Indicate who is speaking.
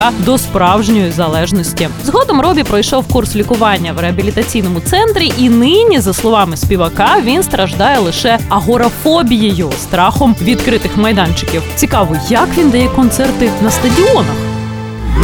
Speaker 1: до справжньої залежності. Згодом Робі пройшов курс лікування в реабілітаційному центрі, і нині, за словами співака, він страждає лише агорафобією – страхом відкритих майданчиків. Цікаво, як він дає концерти на стадіонах?